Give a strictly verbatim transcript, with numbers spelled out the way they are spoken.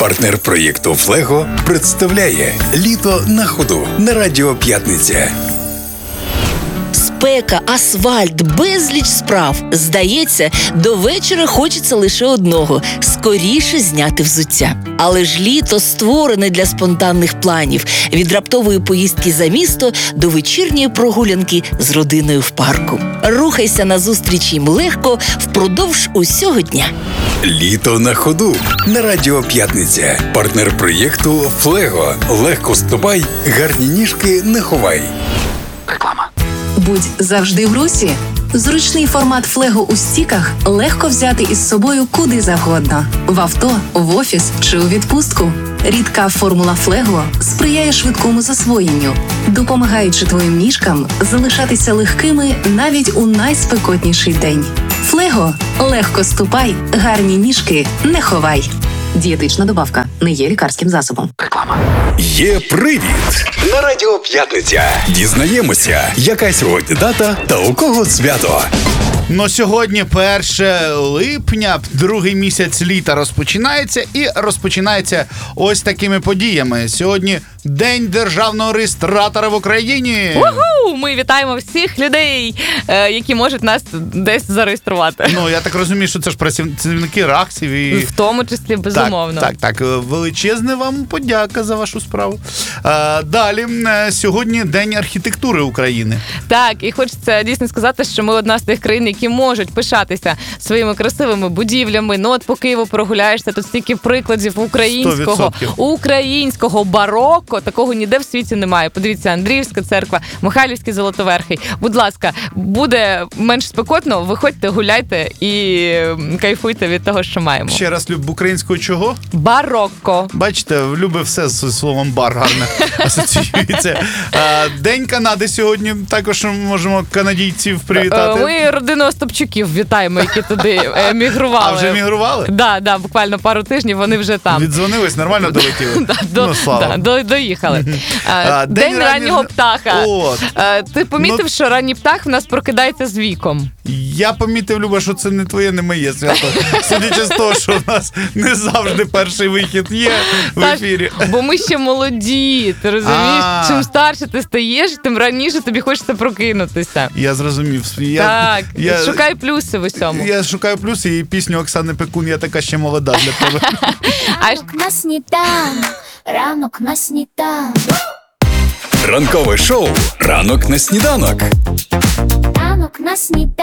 Партнер проєкту «Флего» представляє «Літо на ходу» на Радіо П'ятниця. Спека, асфальт, безліч справ. Здається, до вечора хочеться лише одного – скоріше зняти взуття. Але ж літо створене для спонтанних планів. Від раптової поїздки за місто до вечірньої прогулянки з родиною в парку. Рухайся назустріч їм легко впродовж усього дня. «Літо на ходу» на Радіо П'ятниця. Партнер проєкту «Флего». Легко ступай, гарні ніжки не ховай. Реклама. Будь завжди в русі. Зручний формат флего у стіках легко взяти із собою куди завгодно. В авто, в офіс чи у відпустку. Рідка формула флего сприяє швидкому засвоєнню, допомагаючи твоїм ніжкам залишатися легкими навіть у найспекотніший день. Флего – легко ступай, гарні ніжки не ховай. Дієтична добавка не є лікарським засобом. Реклама. Є привід на Радіо П'ятниця. Дізнаємося, яка сьогодні дата та у кого свято. Ну, сьогодні перше липня, другий місяць літа розпочинається і розпочинається ось такими подіями. Сьогодні День державного реєстратора в Україні. Уху! Ми вітаємо всіх людей, які можуть нас десь зареєструвати. Ну, я так розумію, що це ж працівники РАХСів і... В тому числі, безумовно. Так, так, так. Величезне вам подяка за вашу справу. А, далі, сьогодні День архітектури України. Так, і хочеться дійсно сказати, що ми одна з тих країн, які можуть пишатися своїми красивими будівлями. Ну, от по Києву прогуляєшся, тут стільки прикладів українського, українського бароко. Такого ніде в світі немає. Подивіться, Андріївська церква, Михайлівський Золотоверхий. Будь ласка, буде менш спекотно, виходьте, гуляйте і кайфуйте від того, що маємо. Ще раз, люб, українського чого? Барокко. Бачите, любить все з словом бар гарно асоціюється. День Канади сьогодні. Також можемо канадійців привітати. Ми родину Остапчуків вітаємо, які туди емігрували. А вже емігрували? Так, да, да, буквально пару тижнів вони вже там. Віддзвонились, нормально долетіли? Да, до, ну, слава. Да, до, доїхали. А, День, День раннього ранні... птаха. От. А, ти помітив, ну... що ранній птах в нас прокидається з віком? Я помітив, Люба, що це не твоє, не моє свято. Судячи з того, що в нас не завжди перший вихід є в так, ефірі. Бо ми ще молоді, ти розумієш? А-а-а. Чим старше ти стаєш, тим раніше тобі хочеться прокинутися. Я зрозумів. Я, так, я, шукай плюси в усьому. Я шукаю плюси і пісню Оксани Пекун «Я така ще молода» для тебе. Ранок на сніданок, ранок на сніданок. Ранкове шоу «Ранок на сніданок». Ранок на сніданок.